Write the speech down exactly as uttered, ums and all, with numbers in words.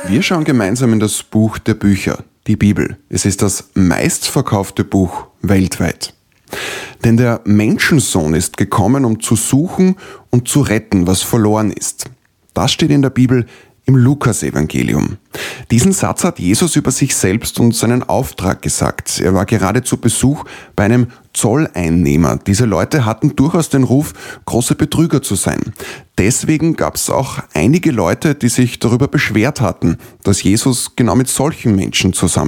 Wir schauen gemeinsam in das Buch der Bücher, die Bibel. Es ist das meistverkaufte Buch weltweit. Denn der Menschensohn ist gekommen, um zu suchen und zu retten, was verloren ist. Das steht in der Bibel im Lukas-Evangelium. Diesen Satz hat Jesus über sich selbst und seinen Auftrag gesagt. Er war gerade zu Besuch bei einem Zolleinnehmer. Diese Leute hatten durchaus den Ruf, große Betrüger zu sein. Deswegen gab es auch einige Leute, die sich darüber beschwert hatten, dass Jesus genau mit solchen Menschen zusammen